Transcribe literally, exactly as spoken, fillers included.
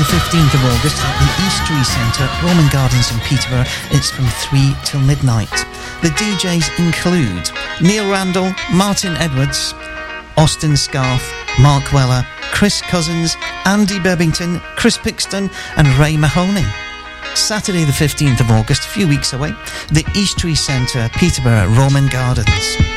fifteenth of August at the Eastery Centre, Roman Gardens in Peterborough. It's from three till midnight. The D Js include Neil Randall, Martin Edwards, Austin Scarf, Mark Weller, Chris Cousins, Andy Bebbington, Chris Pixton and Ray Mahoney. Saturday the fifteenth of August, a few weeks away, the Eastery Centre, Peterborough, Roman Gardens.